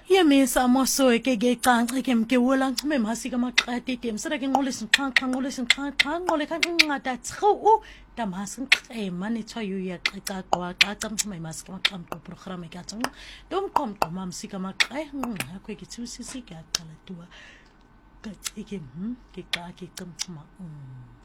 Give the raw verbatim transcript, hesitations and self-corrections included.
Yemisa amoso ke ke canca ke mke wola nchume masika maqati ke msana ke ngole sinqanqa ngole sinqanqa ngole kanqata tsu damas nqema nithiwa uyaqica qwaqa camchume masika maqamqo program ke athu domqom qoma msika maqe ngakho ke thi usisi ke aqala tuwa ke ke hm ke xa ke camchuma